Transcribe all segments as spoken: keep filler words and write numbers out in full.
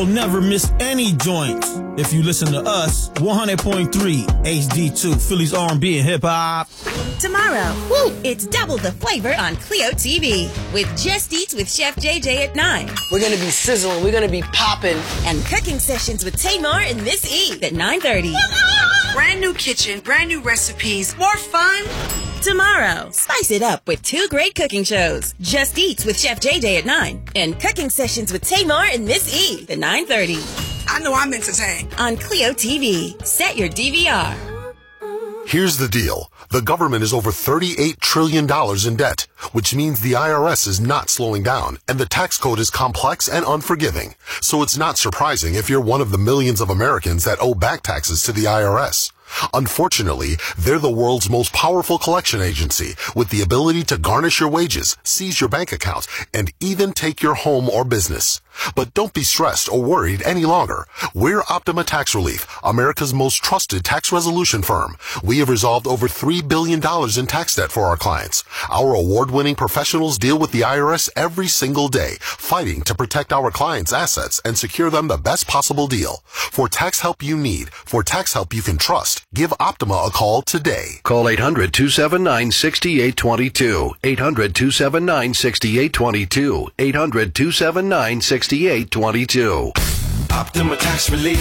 you'll never miss any joints if you listen to us. one hundred point three H D two, Philly's R and B and hip hop. Tomorrow, woo, it's double the flavor on Clio T V with Just Eats with Chef J J at nine. We're going to be sizzling. We're going to be popping. And cooking sessions with Tamar and Miss E at nine thirty. Brand new kitchen, brand new recipes, more fun. Tomorrow, spice it up with two great cooking shows. Just Eats with Chef J J at nine. And cooking sessions with Tamar and Miss E at nine thirty. I know I'm entertained. On Clio T V. Set your D V R. Here's the deal. The government is over thirty-eight trillion dollars in debt, which means the I R S is not slowing down, and the tax code is complex and unforgiving. So it's not surprising if you're one of the millions of Americans that owe back taxes to the I R S. Unfortunately, they're the world's most powerful collection agency with the ability to garnish your wages, seize your bank account, and even take your home or business. But don't be stressed or worried any longer. We're Optima Tax Relief, America's most trusted tax resolution firm. We have resolved over three billion dollars in tax debt for our clients. Our award-winning professionals deal with the I R S every single day, fighting to protect our clients' assets and secure them the best possible deal. For tax help you need, for tax help you can trust, give Optima a call today. Call eight hundred, two seven nine, six eight two two. eight hundred, two seven nine, six eight two two. eight hundred, two seven nine, six eight two two. Optima Tax Relief.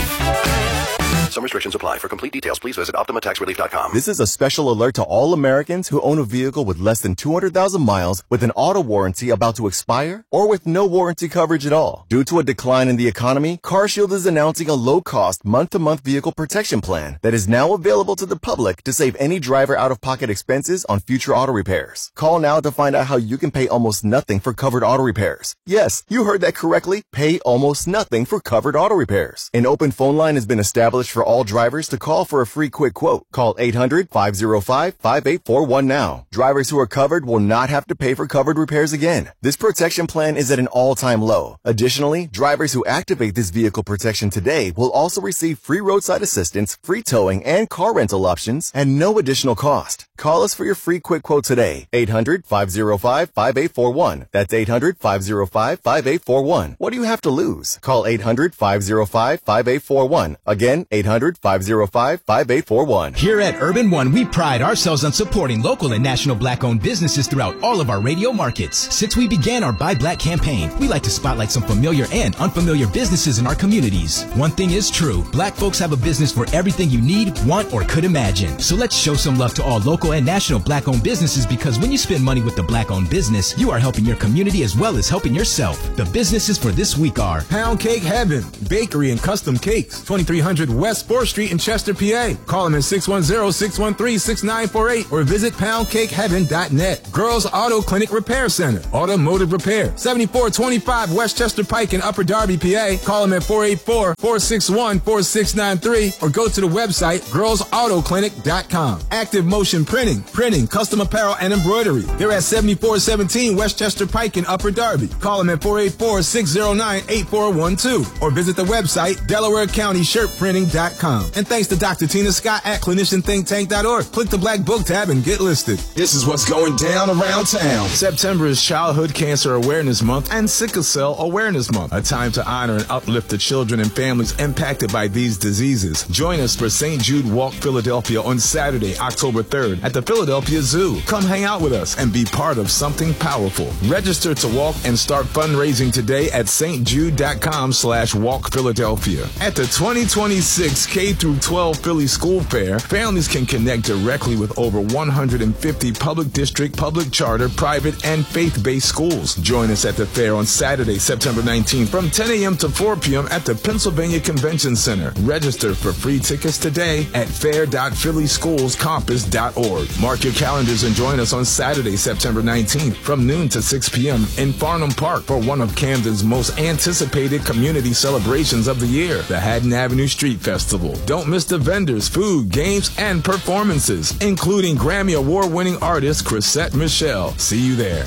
Some restrictions apply. For complete details, please visit Optima Tax Relief dot com. This is a special alert to all Americans who own a vehicle with less than two hundred thousand miles with an auto warranty about to expire or with no warranty coverage at all. Due to a decline in the economy, CarShield is announcing a low-cost month-to-month vehicle protection plan that is now available to the public to save any driver out-of-pocket expenses on future auto repairs. Call now to find out how you can pay almost nothing for covered auto repairs. Yes, you heard that correctly. Pay almost nothing for covered auto repairs. An open phone line has been established for all drivers to call for a free quick quote. Call eight hundred, five oh five, five eight four one now. Drivers who are covered will not have to pay for covered repairs again. This protection plan is at an all-time low. Additionally, drivers who activate this vehicle protection today will also receive free roadside assistance, free towing, and car rental options at no additional cost. Call us for your free quick quote today. eight hundred, five oh five, five eight four one. That's eight hundred, five oh five, five eight four one. What do you have to lose? Call eight hundred, five oh five, five eight four one. Again, eight hundred, five oh five, five eight four one. Here at Urban One, we pride ourselves on supporting local and national black-owned businesses throughout all of our radio markets. Since we began our Buy Black campaign, we like to spotlight some familiar and unfamiliar businesses in our communities. One thing is true, black folks have a business for everything you need, want, or could imagine. So let's show some love to all local and national black-owned businesses, because when you spend money with the black-owned business, you are helping your community as well as helping yourself. The businesses for this week are Pound Cake Heaven, Bakery and Custom Cakes, twenty-three hundred West fourth Street in Chester, P A. Call them at six one zero, six one three, six nine four eight or visit pound cake heaven dot net. Girls Auto Clinic Repair Center, Automotive Repair, seventy-four twenty-five Westchester Pike in Upper Darby, P A. Call them at four eight four, four six one, four six nine three or go to the website girls auto clinic dot com. Active Motion Printing, printing, custom apparel, and embroidery. They're at seventy-four seventeen Westchester Pike in Upper Darby. Call them at four eight four, six oh nine, eight four one two or visit the website delaware county shirt printing dot com. And thanks to Doctor Tina Scott at clinician think tank dot org. Click the black book tab and get listed. This is what's going down around town. September is Childhood Cancer Awareness Month and Sickle Cell Awareness Month, a time to honor and uplift the children and families impacted by these diseases. Join us for Saint Jude Walk Philadelphia on Saturday, October third at the Philadelphia Zoo. Come hang out with us and be part of something powerful. Register to walk and start fundraising today at st jude dot com slash walk Philadelphia. At the twenty twenty-six K through twelve Philly School Fair, families can connect directly with over one hundred fifty public district, public charter, private, and faith-based schools. Join us at the fair on Saturday, September nineteenth from ten a.m. to four p.m. at the Pennsylvania Convention Center. Register for free tickets today at fair dot philly schools compass dot org. Mark your calendars and join us on Saturday, September nineteenth from noon to six p.m. in Farnham Park for one of Camden's most anticipated community celebrations of the year, the Haddon Avenue Street Festival. Don't miss the vendors, food, games, and performances, including Grammy Award-winning artist Chrisette Michelle. See you there.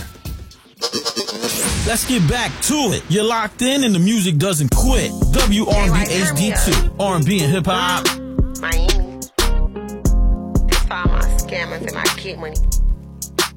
Let's get back to it. You're locked in and the music doesn't quit. W R B H D two, R and B and hip hop. Miami. That's all my scammers and my kid money.